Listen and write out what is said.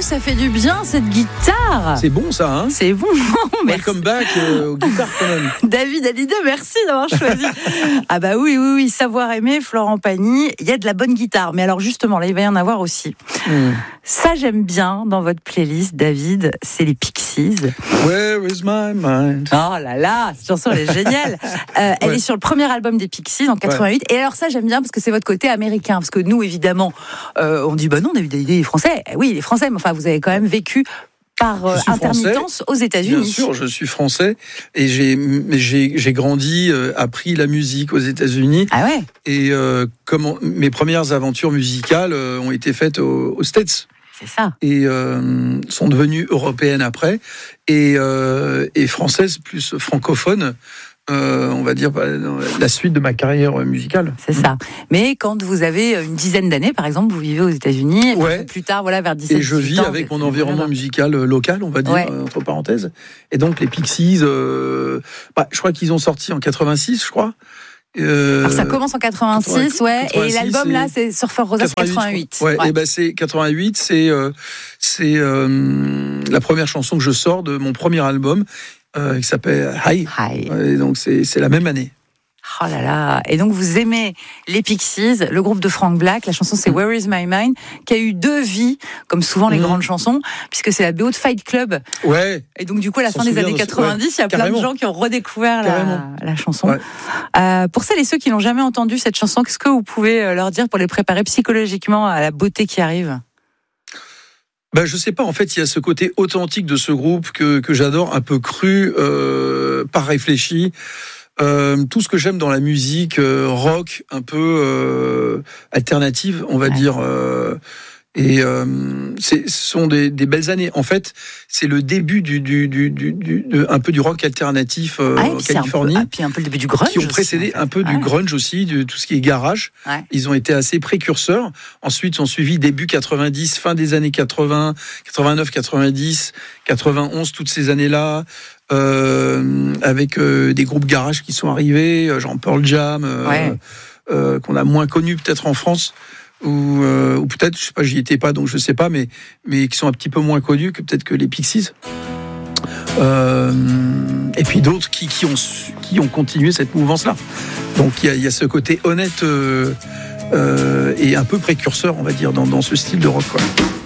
ça fait du bien cette guitare. C'est bon ça, hein? C'est bon. Welcome back aux guitares quand même. David Hallyday, merci d'avoir choisi. Ah bah oui, savoir aimer, Florent Pagny, il y a de la bonne guitare. Mais alors justement, là, il va y en avoir aussi. Ça, j'aime bien dans votre playlist, David, c'est les Pixies. Where is my mind? Oh là là, cette chanson, elle est géniale. Elle est sur le premier album des Pixies en 88. Et alors ça, j'aime bien parce que c'est votre côté américain. Parce que nous, évidemment, on dit, bah non, David Hallyday est français. Oui, il est français, mais enfin, vous avez quand même vécu par intermittence aux États-Unis. Bien sûr, je suis français et j'ai grandi, appris la musique aux États-Unis. Ah ouais. Et mes premières aventures musicales ont été faites aux States. C'est ça. Et sont devenues européennes après et françaises plus francophones. On va dire la suite de ma carrière musicale. C'est ça. Mais quand vous avez une dizaine d'années, par exemple, vous vivez aux États-Unis, et plus tard, voilà, vers 17 ans. Et je vis avec mon environnement musical local, on va dire, entre parenthèses. Et donc les Pixies, je crois qu'ils ont sorti en 86, je crois. Alors ça commence en 86, 86 et l'album là, c'est Surfer Rosa, 88. Ouais. Et ben c'est 88, c'est la première chanson que je sors de mon premier album. Qui s'appelle High. Et donc c'est la même année. Oh là là. Et donc vous aimez les Pixies, le groupe de Frank Black, la chanson c'est Where is my mind, qui a eu 2 vies, comme souvent les grandes chansons, puisque c'est la BO de Fight Club. Ouais. Et donc du coup à la fin des années 90, il y a plein de gens qui ont redécouvert la chanson. Ouais. Pour celles et ceux qui n'ont jamais entendu cette chanson, qu'est-ce que vous pouvez leur dire pour les préparer psychologiquement à la beauté qui arrive ? Je sais pas, en fait, il y a ce côté authentique de ce groupe que j'adore, un peu cru, pas réfléchi. Tout ce que j'aime dans la musique rock, un peu alternative, on va dire. Ce sont des belles années. En fait, c'est le début un peu du rock alternatif en Californie. Puis un peu le début du grunge. Qui ont précédé aussi, un peu du grunge aussi, de tout ce qui est garage. Ouais. Ils ont été assez précurseurs. Ensuite, sont suivis début 90, fin des années 80, 89, 90, 91, toutes ces années-là. Avec des groupes garage qui sont arrivés, genre Pearl Jam, qu'on a moins connus peut-être en France. Ou peut-être, je sais pas, j'y étais pas, donc je sais pas, mais qui sont un petit peu moins connus que peut-être que les Pixies. Et puis d'autres qui ont continué cette mouvance-là. Donc il y a ce côté honnête et un peu précurseur, on va dire, dans ce style de rock, quoi.